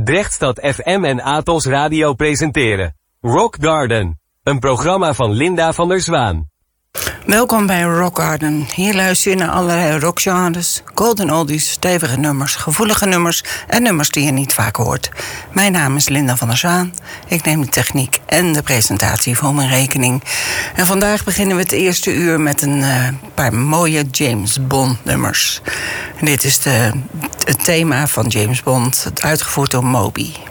Drechtstad FM en Atos Radio presenteren Rock Garden, een programma van Linda van der Zwaan. Welkom bij Rock Garden. Hier luister je naar allerlei rockgenres, golden oldies, stevige nummers, gevoelige nummers en nummers die je niet vaak hoort. Mijn naam is Linda van der Zwaan. Ik neem de techniek en de presentatie voor mijn rekening. En vandaag beginnen we het eerste uur met een paar mooie James Bond nummers. En dit is het thema van James Bond, uitgevoerd door Moby.